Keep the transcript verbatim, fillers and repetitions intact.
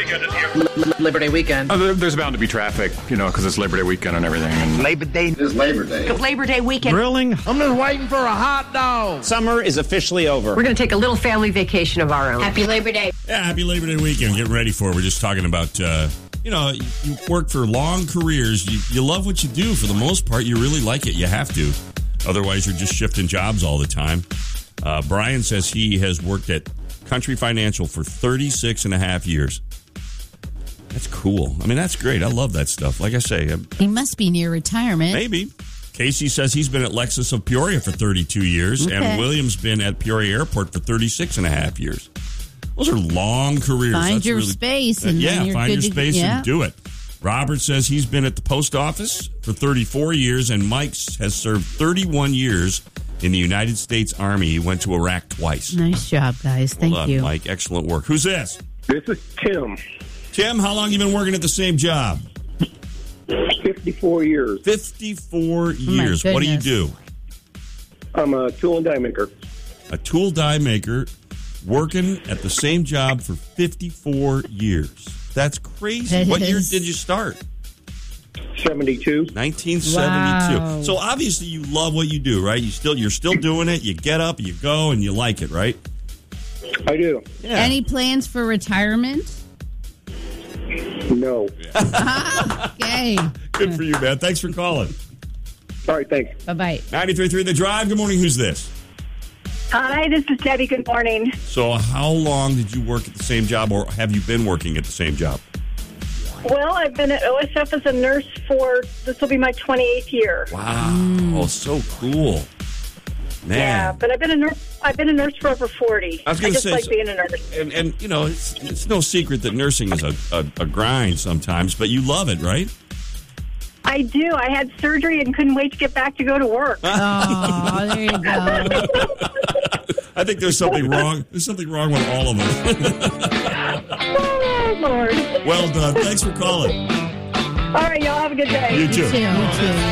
weekend is here. L- Labor Day weekend. Oh, there- there's bound to be traffic, you know, because it's Labor Day weekend and everything. And Labor Day is Labor Day. Labor Day weekend. Grilling. I'm just waiting for a hot dog. Summer is officially over. We're going to take a little family vacation of our own. Happy Labor Day. Yeah, happy Labor Day weekend. Get ready for it. We're just talking about, uh, you know, you work for long careers. You, you love what you do. For the most part, you really like it. You have to. Otherwise, you're just shifting jobs all the time. Uh, Brian says he has worked at Country Financial for thirty-six and a half years. That's cool. I mean, that's great. I love that stuff. Like I say, I'm, He must be near retirement. maybe. Casey says he's been at Lexus of Peoria for thirty-two years, Okay. and William's been at Peoria Airport for thirty-six and a half years. Those are long careers. Find That's your really- space. Uh, And yeah, then you're find good your to- space yeah. and do it. Robert says he's been at the post office for thirty-four years, and Mike has served thirty-one years in the United States Army. He went to Iraq twice. Nice job, guys. Thank Hold on, you. Mike. Excellent work. Who's this? This is Tim. Tim, how long you been working at the same job? fifty-four years. fifty-four years. What do you goodness. do? I'm a tool and die maker. A tool die maker working at the same job for fifty-four years. That's crazy. That What year is- did you start? seventy-two. nineteen seventy-two. Wow. So obviously you love what you do, right? You still you're still doing it. You get up, you go, and you like it, right? I do. Yeah. Any plans for retirement? No. Okay. Good for you, man. Thanks for calling. All right, thanks. Bye-bye. ninety-three point three The Drive. Good morning. Who's this? Hi, this is Debbie. Good morning. So how long did you work at the same job, or have you been working at the same job? Well, I've been at O S F as a nurse for, this will be my twenty-eighth year. Wow. Oh, so cool. Man. Yeah, but I've been a nurse. I've been a nurse for over forty. I was gonna just say, like so- being a nurse. And, and you know, it's, it's no secret that nursing is a, a, a grind sometimes, but you love it, right? I do. I had surgery and couldn't wait to get back to go to work. Oh, there you go. I think there's something wrong. There's something wrong with all of us. Oh, Lord. Well done. Thanks for calling. All right, y'all have a good day. You too. You too. You too.